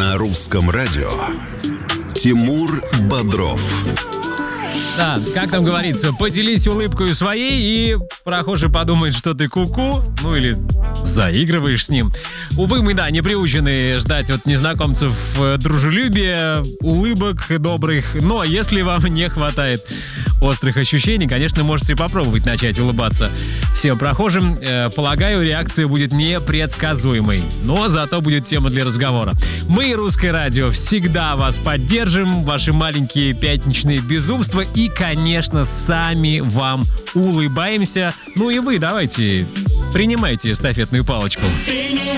На русском радио Тимур Бодров. Да, как там говорится, поделись улыбкой своей, и прохожий подумает, что ты куку, ну или заигрываешь с ним. Увы, мы, не приучены ждать от незнакомцев дружелюбия, улыбок добрых, но если вам не хватает острых ощущений, конечно, можете попробовать начать улыбаться всем прохожим. Полагаю, реакция будет непредсказуемой, но зато будет тема для разговора. Мы, Русское радио, всегда вас поддержим, ваши маленькие пятничные безумства, и, конечно, сами вам улыбаемся. Ну и вы давайте принимайте эстафетную палочку. Ты не